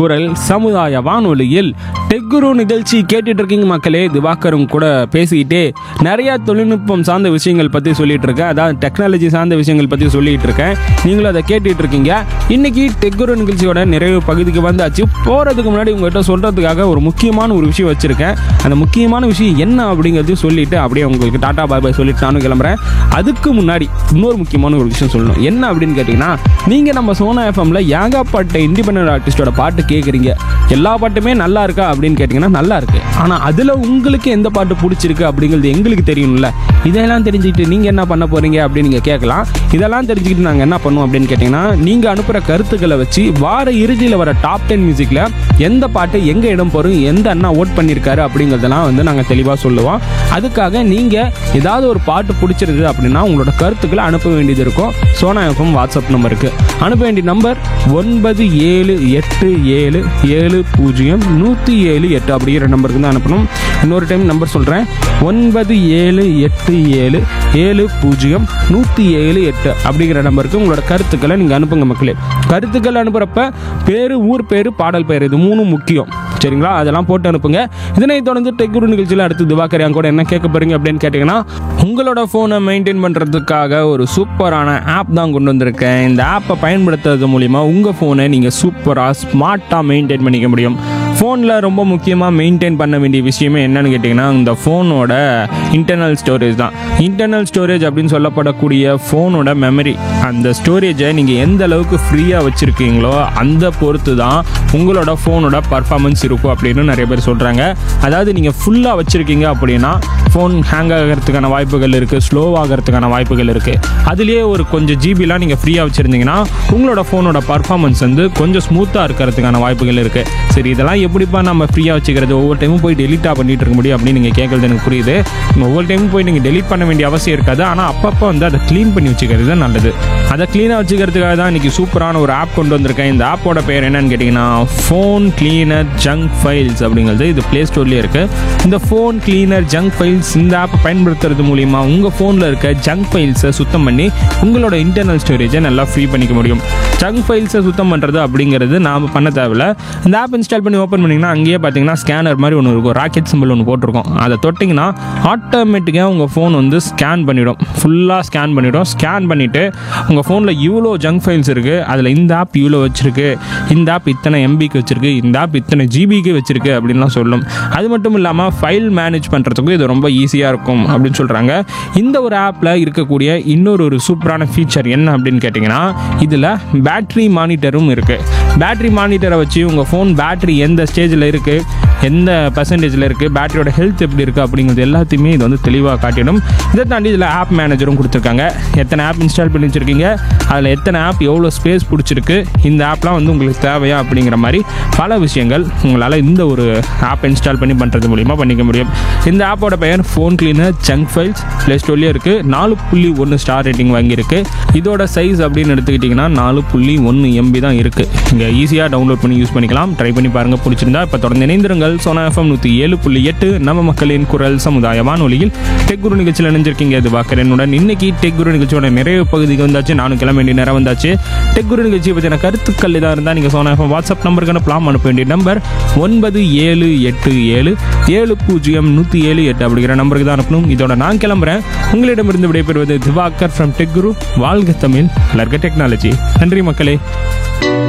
குரல் சமுதாய வானொலியில் டெக்குரு நிகழ்ச்சி கேட்டுட்டு இருக்கீங்க மக்களே. திவாகரும் கூட பேசிக்கிட்டே நிறைய தொழில்நுட்பம் சார்ந்த விஷயங்கள் பற்றி சொல்லிட்டு இருக்கேன். அதாவது டெக்னாலஜி சார்ந்த விஷயங்கள் பற்றி சொல்லிட்டு இருக்கேன். நீங்களும் அதை கேட்டுட்டு இருக்கீங்க. இன்னைக்கு டெக்குரு நிகழ்ச்சியோட நிறைவு பகுதிக்கு வந்தாச்சு. போகிறதுக்கு முன்னாடி உங்கள்கிட்ட சொல்கிறதுக்காக ஒரு முக்கியமான ஒரு விஷயம் வச்சுருக்கேன். அந்த முக்கியமான விஷயம் என்ன அப்படிங்கிறது சொல்லிட்டு அப்படியே உங்களுக்கு டாட்டா பாய் பாய் சொல்லிட்டு நானும் கிளம்புறேன். அதுக்கு முன்னாடி இன்னொரு முக்கியமான ஒரு விஷயம் சொல்லணும். என்ன அப்படின்னு கேட்டிங்கன்னா, நீங்கள் நம்ம சோனா எஃப்எம்ல ஏகப்பட்ட இண்டிபெண்டன்ட் ஆர்டிஸ்டோட பாட்டு கேட்குறீங்க. எல்லா பாட்டுமே நல்லா இருக்கா அப்படின்னு கேட்டிங்கன்னா நல்லா இருக்கு. ஆனால் அதில் உங்களுக்கு எந்த பாட்டு பிடிச்சிருக்கு அப்படிங்கிறது எங்களுக்கு தெரியணும்ல. இதெல்லாம் தெரிஞ்சுக்கிட்டு நீங்கள் என்ன பண்ண போகிறீங்க அப்படின்னு நீங்கள் கேட்கலாம். இதெல்லாம் தெரிஞ்சுக்கிட்டு நாங்கள் என்ன பண்ணுவோம் அப்படின்னு கேட்டிங்கன்னா, நீங்கள் அனுப்புகிற கருத்துக்களை வச்சு வார இறுதியில் வர டாப் 10 மியூசிக்கில் எந்த பாட்டு எங்கே இடம் போகிறோம், எந்த அண்ணா ஓட் பண்ணியிருக்காரு அப்படிங்கிறதெல்லாம் வந்து நாங்கள் தெளிவாக சொல்லுவோம். அதுக்காக நீங்கள் ஏதாவது ஒரு பாட்டு பிடிச்சிருது அப்படின்னா உங்களோட கருத்துக்களை அனுப்ப வேண்டியது இருக்கும். சோனா எஃப்எம் வாட்ஸ்அப் நம்பருக்கு அனுப்ப வேண்டிய நம்பர் 9787700178 அப்படிங்கிற நம்பருக்கு தான் அனுப்பணும். இன்னொரு டைம் நம்பர் சொல்கிறேன், 9787700178 அப்படிங்கிற நம்பருக்கு உங்களோட கருத்துக்களை நீங்கள் அனுப்புங்க மக்களே. கருத்துக்கள் அனுப்புகிறப்ப பேர், ஊர் பேர், பாடல் பேர், இது மூணும் முக்கியம். சரிங்களா? அதெல்லாம் போட்டு அனுப்புங்க. இதனை தொடர்ந்து டெக்குரு நிகழ்ச்சியில் அடுத்து திவாகர் என் கூட என்ன கேட்க போறீங்க அப்படின்னு கேட்டிங்கன்னா, உங்களோட ஃபோனை மெயின்டைன் பண்ணுறதுக்காக ஒரு சூப்பரான ஆப் தான் கொண்டு வந்திருக்கேன். இந்த ஆப்பை பயன்படுத்துறது மூலிமா உங்கள் ஃபோனை நீங்கள் சூப்பராக ஸ்மார்ட்டாக மெயின்டைன் பண்ணிக்க முடியும். ஃபோனில் ரொம்ப முக்கியமாக மெயின்டைன் பண்ண வேண்டிய விஷயமே என்னன்னு கேட்டிங்கன்னா, இந்த ஃபோனோட இன்டர்னல் ஸ்டோரேஜ் தான். இன்டர்னல் ஸ்டோரேஜ் அப்படின்னு சொல்லப்படக்கூடிய ஃபோனோட மெமரி, அந்த ஸ்டோரேஜை நீங்கள் எந்த அளவுக்கு ஃப்ரீயாக வச்சுருக்கீங்களோ அந்த பொறுத்து தான் உங்களோட ஃபோனோட பர்ஃபார்மன்ஸ் இருக்கும் அப்படின்னு நிறைய பேர் சொல்கிறாங்க. அதாவது நீங்கள் ஃபுல்லாக வச்சுருக்கீங்க அப்படின்னா ஃபோன் ஹேங் ஆகிறதுக்கான வாய்ப்புகள் இருக்குது, ஸ்லோவாகிறதுக்கான வாய்ப்புகள் இருக்குது. அதுலேயே ஒரு கொஞ்சம் ஜிபிலாம் நீங்கள் ஃப்ரீயாக வச்சுருந்தீங்கன்னா உங்களோட ஃபோனோட பர்ஃபார்மன்ஸ் வந்து கொஞ்சம் ஸ்மூத்தாக இருக்கிறதுக்கான வாய்ப்புகள் இருக்குது. சரி, இதெல்லாம் எப்படிப்பா நம்ம ஃப்ரீயாக வச்சுக்கிறது, ஒவ்வொரு டைமும் போய் டெலிட்டாக பண்ணிட்டு இருக்க முடியும் அப்படின்னு நீங்கள் கேட்குறது எனக்கு புரியுது. ஒவ்வொரு டைமும் போய் நீங்கள் டெலிட் பண்ண வேண்டிய அவசியம் இருக்காது. ஆனால் அப்பப்போ வந்து அதை க்ளீன் பண்ணி வச்சுக்கிறது தான் நல்லது. அதை க்ளீனாக வச்சுக்கிறதுக்காக தான் இன்றைக்கி சூப்பரான ஒரு ஆப் கொண்டு வந்திருக்கேன். இந்த ஆப்போட பேர் என்னன்னு கேட்டிங்கன்னா, ஃபோன் கிளீனர் ஜங்க் ஃபைல்ஸ் அப்படிங்கிறது. இது ப்ளே ஸ்டோர்லேயே இருக்குது. இந்த ஃபோன் கிளீனர் ஜங்க் ஃபைல்ஸ், இந்த ஆப்பை பயன்படுத்துறது மூலிமா உங்கள் ஃபோனில் இருக்க ஜங்க் ஃபைல்ஸை சுத்தம் பண்ணி உங்களோட இன்டர்னல் ஸ்டோரேஜை நல்லா ஃப்ரீ பண்ணிக்க முடியும். ஜங்க் ஃபைல்ஸை சுத்தம் பண்ணுறது அப்படிங்கிறது நாம் பண்ண தேவையில்ல. இந்த ஆப் இன்ஸ்டால் பண்ணி ஓப்பன் பண்ணிங்கன்னா அங்கேயே பார்த்தீங்கன்னா ஸ்கேனர் மாதிரி ஒன்று இருக்கும், ராக்கெட் சிம்பிள் ஒன்று போட்டிருக்கோம். அதை தொட்டிங்கன்னா ஆட்டோமேட்டிக்காக உங்கள் ஃபோன் வந்து ஸ்கேன் பண்ணிவிடும், ஃபுல்லாக ஸ்கேன் பண்ணிவிடும். ஸ்கேன் பண்ணிவிட்டு உங்கள் ஃபோனில் இவ்வளோ ஜங்க் ஃபைல்ஸ் இருக்குது, அதில் இந்த ஆப் இவ்வளோ வச்சுருக்கு, இந்த ஆப் இத்தனை எம்பிக்கு வச்சுருக்கு, இந்த ஆப் இத்தனை ஜிபிக்கு வச்சுருக்கு அப்படின்லாம் சொல்லும். அது மட்டும் இல்லாமல் ஃபைல் மேனேஜ் பண்ணுறதுக்கும் இது ரொம்ப ஈஸியாக இருக்கும் அப்படின்னு சொல்கிறாங்க. இந்த ஒரு ஆப்பில் இருக்கக்கூடிய இன்னொரு சூப்பரான ஃபீச்சர் என்ன அப்படின்னு கேட்டிங்கன்னா, இதில் பேட்ரி மானிட்டரும் இருக்குது. பேட்ரி மானிட்டரை வச்சு உங்கள் ஃபோன் பேட்ரி எந்த ஸ்டேஜில் இருக்குது, எந்த பர்சன்டேஜில் இருக்குது, பேட்டரியோட ஹெல்த் எப்படி இருக்குது அப்படிங்கிறது எல்லாத்தையுமே இது வந்து தெளிவாக காட்டிடும். இதை தாண்டி இதில் ஆப் மேனேஜரும் கொடுத்துருக்காங்க. எத்தனை ஆப் இன்ஸ்டால் பண்ணி வச்சுருக்கீங்க, அதில் எத்தனை ஆப் எவ்வளோ ஸ்பேஸ் பிடிச்சிருக்கு, இந்த ஆப்லாம் வந்து உங்களுக்கு தேவையா அப்படிங்கிற மாதிரி பல விஷயங்கள் உங்களால் இந்த ஒரு ஆப் இன்ஸ்டால் பண்ணி பண்ணுறது மூலிமா பண்ணிக்க முடியும். இந்த ஆப்போட பெயர் phone cleaner junk files. Play ஸ்டோர்லேயே இருக்குது. 4.1 ஸ்டார் ரேட்டிங் வாங்கியிருக்கு. இதோட சைஸ் அப்படின்னு எடுத்துக்கிட்டிங்கன்னா 4.1 MB தான் இருக்குது. இங்கே ஈஸியாக டவுன்லோட் பண்ணி யூஸ் பண்ணிக்கலாம். ட்ரை பண்ணி பாருங்கள், பிடிச்சிருந்தா இப்போ தொடர்ந்து இணைந்திருங்கள். சோனா எஃப்எம் 107.8 நம்ம மக்களின் குரல் சமுதாய வானொலியில் டெக்குரு நிகழ்ச்சியில் இணைஞ்சிருக்கீங்க. திவாகர் என்னுடன். இன்னைக்கு டெக்குரு நிகழ்ச்சியோட நிறைய பகுதிக்கு வந்தாச்சு. நானும் கிளம்ப வேண்டிய நேரம் வந்தாச்சு. டெக்குரு நிகழ்ச்சியை பற்றின கருத்துக்கள் இதாக இருந்தால் நீங்கள் சோனா எஃப்எம் வாட்ஸ்அப் நம்பருக்கு அனுப்பலாம். அனுப்ப வேண்டிய நம்பர் 9787700178 அப்படிங்கிற நம்பருக்கு தான் அனுப்பணும். இதோட நான் கிளம்புறேன். உங்களிடமிருந்து விடைபெறுவது திவாகர் ஃப்ரம் டெக்குரு. வாழ்க தமிழ், வளர்க டெக்னாலஜி. நன்றி மக்களே.